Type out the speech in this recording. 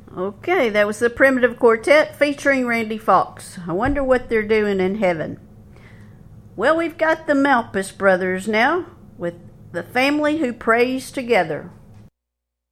Okay, that was the Primitive Quartet featuring Randy Fox. I wonder what they're doing in heaven. Well, we've got the Malpas brothers now with The Family Who Prays Together.